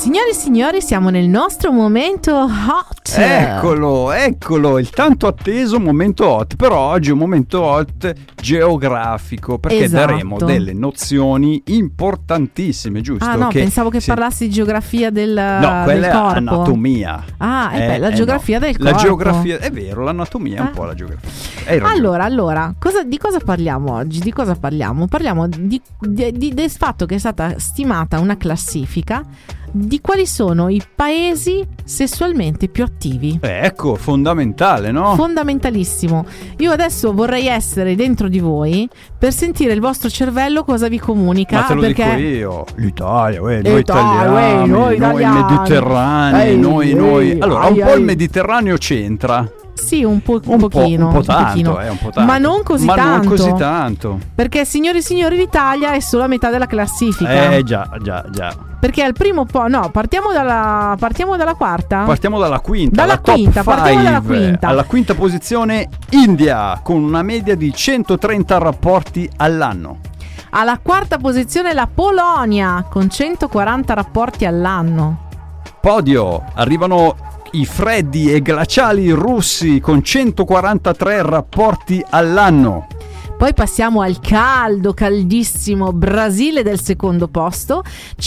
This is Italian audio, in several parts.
Signori e signori, siamo nel nostro momento hot. Eccolo, il tanto atteso momento hot. Però oggi è un momento hot geografico, perché daremo delle nozioni importantissime, giusto? Ah no, pensavo che parlassi di geografia del corpo. No, quella è anatomia. La geografia del corpo. La geografia, è vero, l'anatomia è un po' la geografia. Allora, di cosa parliamo oggi? Di cosa parliamo? Parliamo del fatto che è stata stimata una classifica di quali sono i paesi sessualmente più attivi. Ecco, fondamentale, no? Fondamentalissimo. Io adesso vorrei essere dentro di voi per sentire il vostro cervello cosa vi comunica. Ma te lo perché dico io, l'Italia, noi italiani, noi mediterranei, noi. Allora, un po' il Mediterraneo c'entra. Sì, un pochino. Un po' tanto. Ma non così tanto. Non così tanto. Perché, signori e signori, l'Italia è solo a metà della classifica. Già. Perché al primo partiamo dalla quarta? Partiamo dalla quinta. Partiamo dalla quinta. Alla quinta posizione India, con una media di 130 rapporti all'anno. Alla quarta posizione la Polonia, con 140 rapporti all'anno. Podio, arrivano i freddi e glaciali russi con 143 rapporti all'anno. Poi passiamo al caldissimo Brasile del secondo posto,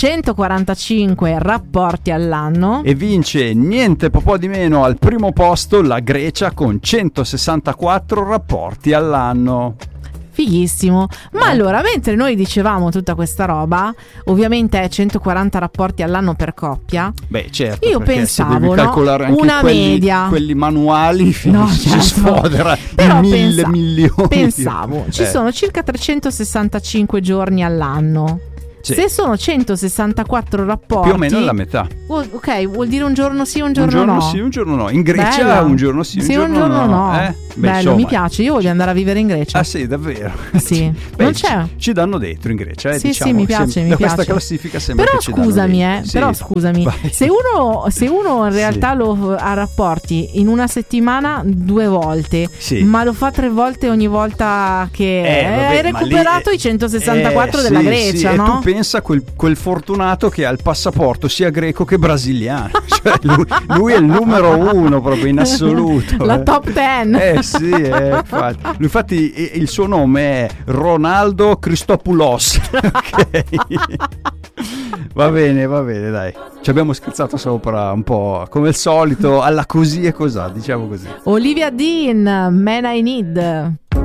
145 rapporti all'anno. E vince niente po' di meno al primo posto la Grecia con 164 rapporti all'anno. Fighissimo. Ma allora, mentre noi dicevamo tutta questa roba, ovviamente è 140 rapporti all'anno per coppia. Beh, certo. Io pensavo, se devi calcolare anche una media, quelli manuali, si sfodera però in 1.000 milioni. Pensavo, ci sono circa 365 giorni all'anno. Sì. Se sono 164 rapporti, più o meno la metà. Ok, vuol dire un giorno sì, un giorno no. Un giorno sì, un giorno no. In Grecia un giorno sì, un giorno no. Bello, insomma, mi piace, io voglio andare a vivere in Grecia. Ah sì, davvero? Sì. Non c'è? Ci danno dentro in Grecia, sì, diciamo. Sì, mi piace, mi piace. Questa classifica sembra però che ci danno dentro. Però scusami, se uno in realtà lo ha rapporti in una settimana 2 volte, ma lo fa 3 volte ogni volta che hai recuperato i 164 della Grecia, no? E tu pensa quel fortunato che ha il passaporto sia greco che brasiliano. Cioè lui è il numero 1 proprio in assoluto. La top 10. Sì, infatti il suo nome è Ronaldo Christopoulos. Ok. Va bene, dai. Ci abbiamo scherzato sopra un po', come al solito, alla così e cosà, diciamo così. Olivia Dean, Man I Need.